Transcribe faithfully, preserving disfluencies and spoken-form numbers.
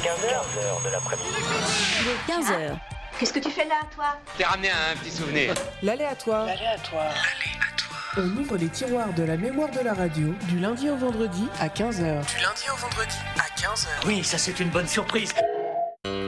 quinze heures de l'après-midi. Il est quinze heures. Qu'est-ce que tu fais là, toi? T'es ramené à un petit souvenir. L'aléatoire. L'aléatoire. On ouvre les tiroirs de la mémoire de la radio du lundi au vendredi à quinze heures. Du lundi au vendredi à quinze heures. Oui, ça c'est une bonne surprise.